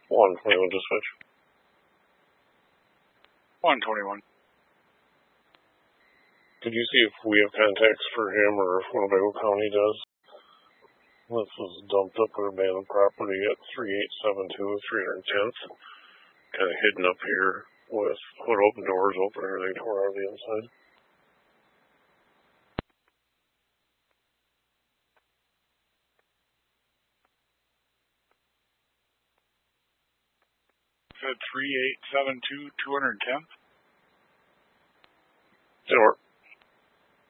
121 dispatch. 121. Could you see if we have contacts for him or if Winnebago County does? This was dumped up at abandoned property at 3872 310th. Kind of hidden up here with hood open, doors open, everything tore out of the inside. Said 3872 210th? Didn't work.